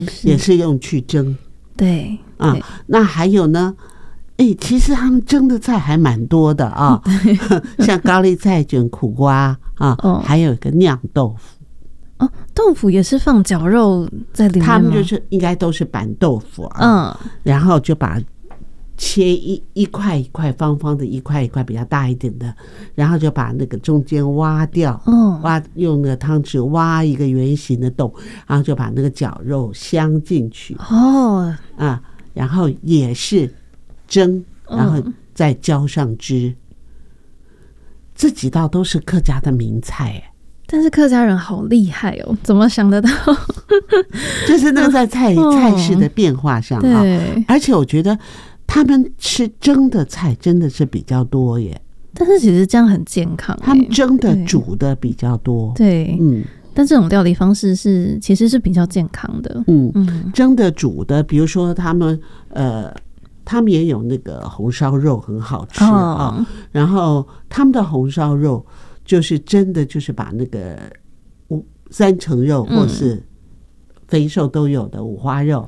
也是用去蒸。 对啊，那还有呢？其实他们蒸的菜还蛮多的啊，像高丽菜卷苦瓜啊，还有一个酿豆腐。 豆腐也是放绞肉在里面吗？ 他们就是应该都是板豆腐啊，然后就把切一块一块方方的，一块一块比较大一点的，然后就把那个中间挖掉，用那个汤匙挖一个圆形的洞，然后就把那个绞肉镶进去然后也是蒸，然后再浇上汁。这几道都是客家的名菜但是客家人好厉害哦，怎么想得到？ 就是那个在菜式的变化上对， 而且我觉得他们吃蒸的菜真的是比较多耶。 但是其实这样很健康他们蒸的煮的比较多。 对，但这种料理方式其实是比较健康的。 蒸的煮的，比如说他们也有那个红烧肉很好吃然后他们的红烧肉就是真的就是把那个三层肉或是肥瘦都有的五花肉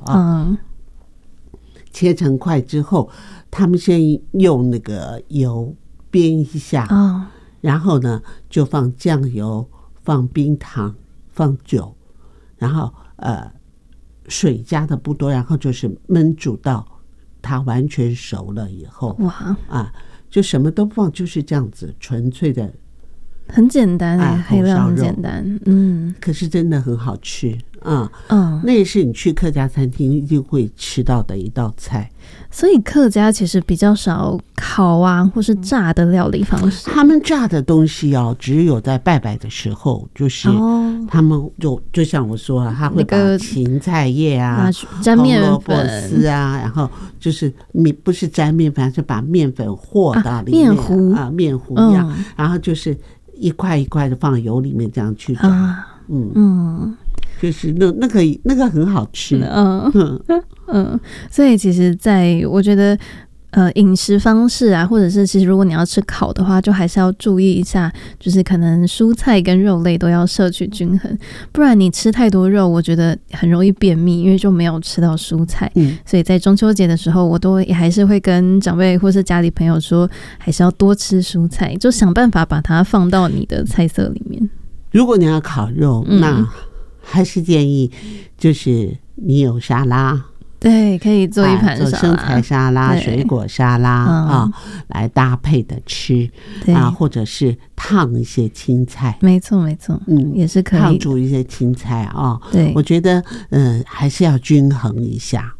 切成块之后，他们先用那个油煸一下然后呢就放酱油，放冰糖，放酒，然后水加的不多，然后就是焖煮到它完全熟了以后，就什么都不放，就是这样子纯粹的， 很简单黑料很简单， 可是真的很好吃那也是你去客家餐厅一定会吃到的一道菜。 所以客家其实比较少烤或是炸的料理方式。 他们炸的东西只有在拜拜的时候，就是他们就像我说了，他会把芹菜叶沾面粉、 红萝卜丝然后就是不是沾面粉，是把面粉和到里面面糊一样，然后就是一块一块的放油里面这样去炸。就是那个很好吃。 所以其实我觉得饮食方式或者是其实如果你要吃烤的话，就还是要注意一下，就是可能蔬菜跟肉类都要摄取均衡，不然你吃太多肉，我觉得很容易便秘，因为就没有吃到蔬菜。所以在中秋节的时候，我也还是会跟长辈或是家里朋友说，还是要多吃蔬菜，就想办法把它放到你的菜色里面。 如果你要烤肉，那还是建议就是你有沙拉， 对，可以做一盘沙拉， 做生菜沙拉、水果沙拉来搭配的吃或者是烫一些青菜， 没错没错，也是可以烫煮一些青菜对，我觉得还是要均衡一下。